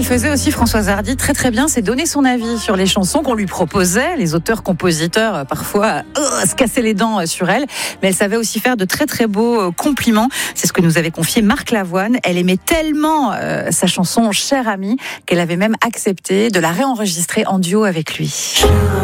faisait aussi Françoise Hardy très très bien, c'est donner son avis sur les chansons qu'on lui proposait. Les auteurs-compositeurs parfois se cassaient les dents sur elle, mais elle savait aussi faire de très très beaux compliments. C'est ce que nous avait confié Marc Lavoine. Elle aimait tellement sa chanson Cher Ami qu'elle avait même accepté de la réenregistrer en duo avec lui.